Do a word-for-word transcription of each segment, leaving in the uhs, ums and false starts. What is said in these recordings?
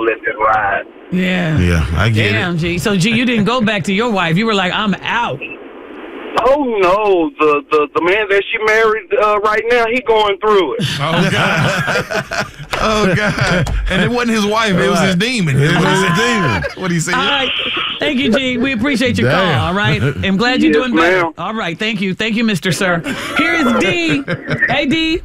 let this ride. Yeah. Yeah, I get Damn, it. G. So, G, you didn't go back to your wife. You were like, I'm out. Oh, no. The the, the man that she married uh, right now, he going through it. Oh, God. Oh, God. And it wasn't his wife. It was his demon. It was his demon. What he said? All right. Thank you, G. We appreciate your Damn. call, all right? I'm glad you're Yes, doing better. ma'am. All right. Thank you. Thank you, Mister Sir. Here is D. Hey, D.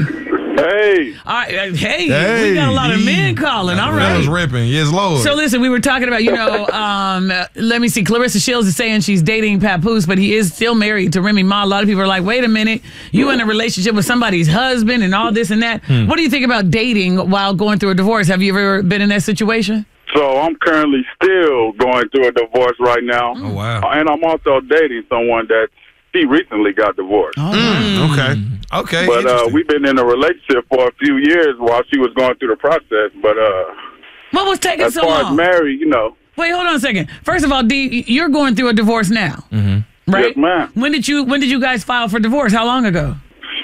Hey. All right. uh, Hey, Hey, we got a lot of D. men calling. All That was right. ripping. Yes, Lord. So listen, we were talking about, you know, um, uh, let me see. Clarissa Shields is saying she's dating Papoose, but he is still married to Remy Ma. A lot of people are like, wait a minute, you in a relationship with somebody's husband and all this and that. Hmm. What do you think about dating while going through a divorce? Have you ever been in that situation? So I'm currently still going through a divorce right now. Oh, wow. And I'm also dating someone that she recently got divorced. Mm, okay. Okay. But uh, interesting. we've been in a relationship for a few years while she was going through the process. But uh, What was taking as so far long? as married, you know, Wait, hold on a second. First of all, D, you're going through a divorce now, mm-hmm. right? Yes, ma'am. When did you When did you guys file for divorce? How long ago?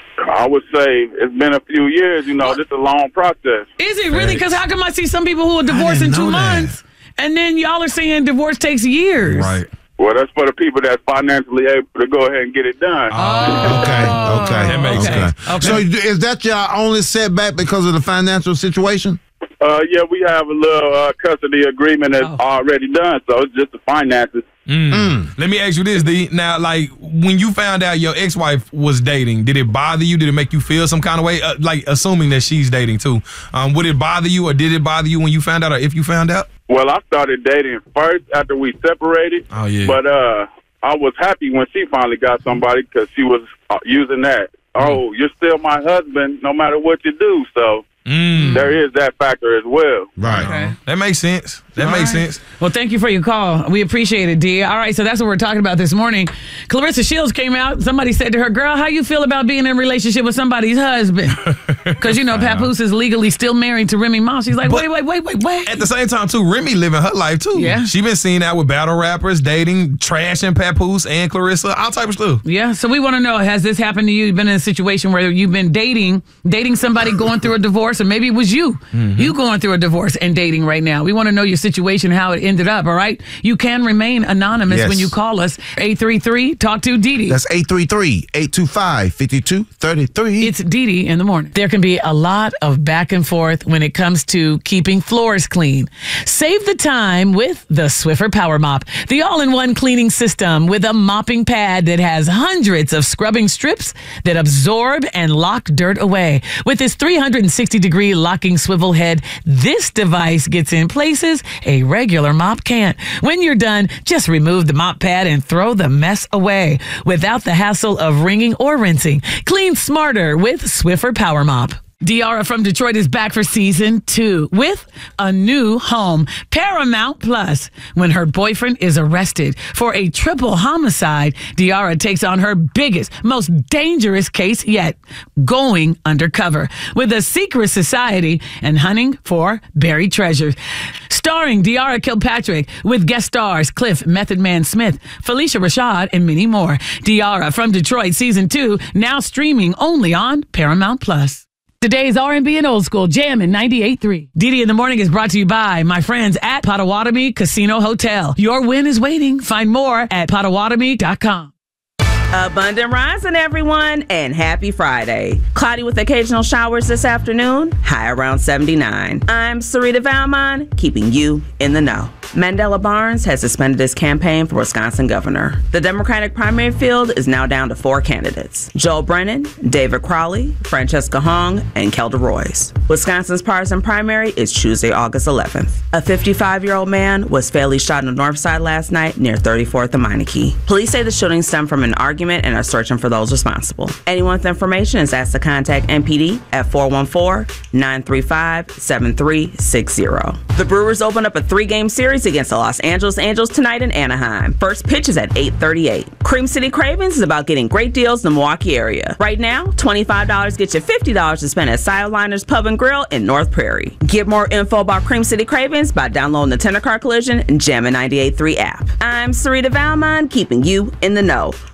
I would say it's been a few years. You know, this is a long process. Is it really? Because how come I see some people who are divorced in didn't two know that. months, and then y'all are saying divorce takes years? Right. Well, that's for the people that's financially able to go ahead and get it done. Oh, Okay, okay. That makes okay. sense. Okay. So is that your only setback because of the financial situation? Uh, yeah, we have a little uh, custody agreement that's Oh. already done, so it's just the finances. Mm. Let me ask you this, D. Now, like, when you found out your ex-wife was dating, did it bother you? Did it make you feel some kind of way? Uh, like, assuming that she's dating, too. Um, would it bother you, or did it bother you when you found out, or if you found out? Well, I started dating first after we separated. Oh, yeah. But uh, I was happy when she finally got somebody because she was uh, using that. Oh, you're still my husband no matter what you do. So Mm. there is that factor as well. Right. Okay. That makes sense. That All makes right. sense. Well, thank you for your call. We appreciate it, D. All right, so that's what we're talking about this morning. Clarissa Shields came out. Somebody said to her, girl, how you feel about being in a relationship with somebody's husband? Because, you know, Papoose is legally still married to Remy Ma. She's like, But- wait, wait, wait, wait, wait. At the same time, too, Remy living her life, too. Yeah. She been seen out with battle rappers, dating, trashing Papoose and Clarissa, all type of stuff. Yeah, so we want to know, has this happened to you? You've been in a situation where you've been dating, dating somebody going through a divorce, or maybe it was you, Mm-hmm. you going through a divorce and dating right now. We want to know your situation, how it ended up, all right? You can remain anonymous Yes. when you call us, eight three three, talk to Dee Dee. That's eight three three, eight two five, five two three three. It's Dee Dee in the morning. There can be a lot of back and forth when it comes to keeping floors clean. Save the time with the Swiffer Power Mop, the all-in-one cleaning system with a mopping pad that has hundreds of scrubbing strips that absorb and lock dirt away. With its three hundred sixty degree locking swivel head, this device gets in places a regular mop can't. When you're done, just remove the mop pad and throw the mess away without the hassle of wringing or rinsing. Clean smarter with Swiffer Power Mop. Diara from Detroit is back for season two with a new home, Paramount Plus. When her boyfriend is arrested for a triple homicide, Diara takes on her biggest, most dangerous case yet, going undercover with a secret society and hunting for buried treasures. Starring Diara Kilpatrick with guest stars Cliff Method Man Smith, Felicia Rashad, and many more. Diara from Detroit season two, now streaming only on Paramount Plus. Today's R and B and Old School Jammin' ninety-eight point three. Dee Dee in the Morning is brought to you by my friends at Potawatomi Casino Hotel. Your win is waiting. Find more at potawatomi dot com. Abundant rising, everyone, and happy Friday. Cloudy with occasional showers this afternoon, high around seventy-nine. I'm Sarita Valmon, keeping you in the know. Mandela Barnes has suspended his campaign for Wisconsin governor. The Democratic primary field is now down to four candidates: Joel Brennan, David Crowley, Francesca Hong, and Kelda Royce. Wisconsin's partisan primary is Tuesday, August eleventh. A fifty-five-year-old man was fatally shot on the north side last night near thirty-fourth and Meineke. Police say the shooting stemmed from an argument and are searching for those responsible. Anyone with information is asked to contact M P D at four one four, nine three five, seven three six zero. The Brewers open up a three-game series against the Los Angeles Angels tonight in Anaheim. First pitch is at eight thirty-eight. Cream City Cravings is about getting great deals in the Milwaukee area. Right now, twenty-five dollars gets you fifty dollars to spend at Sideliner's Pub and Grill in North Prairie. Get more info about Cream City Cravings by downloading the Tender Car Collision and Jammin' ninety-eight point three app. I'm Sarita Valmon, keeping you in the know.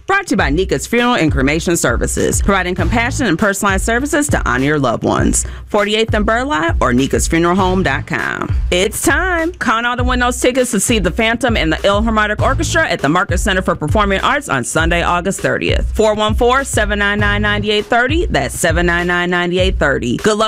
Brought to you by Nika's Funeral and Cremation Services, providing compassion and personalized services to honor your loved ones. forty-eighth and Burleigh or nikas funeral home dot com. It's time. Call now to win those tickets to see The Phantom and the Philharmonic Orchestra at the Marcus Center for Performing Arts on Sunday, August thirtieth. four one four, seven nine nine, nine eight three zero. That's seven nine nine, nine eight three zero. Good luck